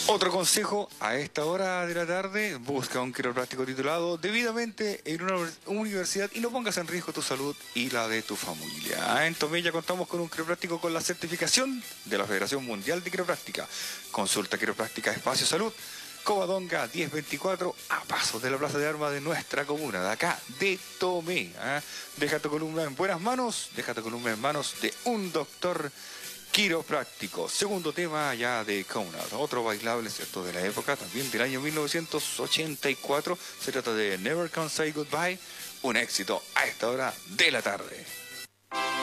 Otro consejo a esta hora de la tarde: busca un quiropráctico titulado debidamente en una universidad y no pongas en riesgo tu salud y la de tu familia. En Tomella contamos con un quiropráctico con la certificación de la Federación Mundial de Quiropráctica. Consulta Quiropráctica Espacio Salud, Covadonga 1024, a pasos de la Plaza de Armas de nuestra comuna, de acá, de Tomé. Deja tu columna en buenas manos, deja tu columna en manos de un doctor quiropráctico. Segundo tema ya de Conrad, otro bailable, ¿cierto?, de la época, también del año 1984. Se trata de Never Can Say Goodbye, un éxito a esta hora de la tarde.